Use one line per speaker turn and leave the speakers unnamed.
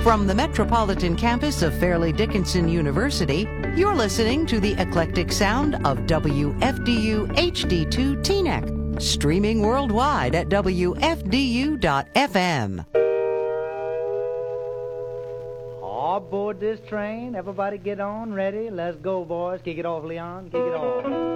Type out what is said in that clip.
From the metropolitan campus of Fairleigh Dickinson University, you're listening to the eclectic sound of WFDU HD2 Teaneck, streaming worldwide at WFDU.FM.
Aboard this train, everybody get on, ready, let's go, boys. Kick it off, Leon, kick it off.